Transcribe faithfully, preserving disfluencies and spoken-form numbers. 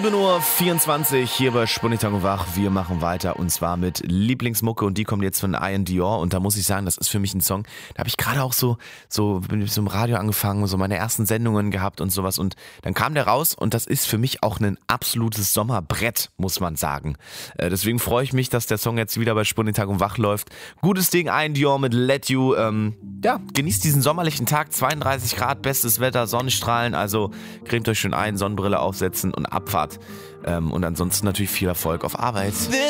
sieben Uhr vierundzwanzig hier bei Spunnitag und Wach. Wir machen weiter und zwar mit Lieblingsmucke und die kommt jetzt von Ian Dior und da muss ich sagen, das ist für mich ein Song, da habe ich gerade auch so, so, bin ich so im Radio angefangen, so meine ersten Sendungen gehabt und sowas und dann kam der raus und das ist für mich auch ein absolutes Sommerbrett, muss man sagen. Äh, deswegen freue ich mich, dass der Song jetzt wieder bei Spunnitag und Wach läuft. Gutes Ding, Ian Dior mit Let You. Ähm, ja, genießt diesen sommerlichen Tag, zweiunddreißig Grad, bestes Wetter, Sonnenstrahlen, also cremt euch schön ein, Sonnenbrille aufsetzen und Abfahrt. Ähm, und ansonsten natürlich viel Erfolg auf Arbeit.